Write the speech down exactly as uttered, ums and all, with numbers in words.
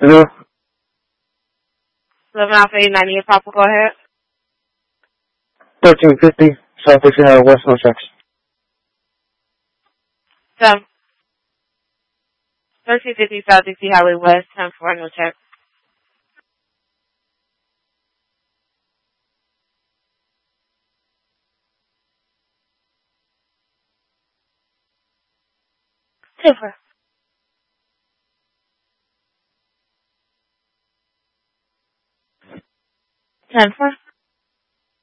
Hello? eleven Alpha eight ninety, Papa, go ahead. thirteen fifty, South Dixie Highway, West Middlesex. Ten. thirteen fifty South Dixie Highway West, ten four, no check. ten four. ten four.